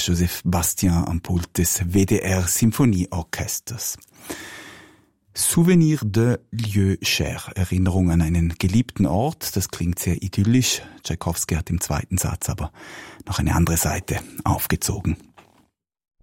Joseph Bastien am Pult des WDR Symphonieorchesters. Souvenir de lieu cher, Erinnerung an einen geliebten Ort, das klingt sehr idyllisch. Tschaikowski hat im zweiten Satz aber noch eine andere Seite aufgezogen.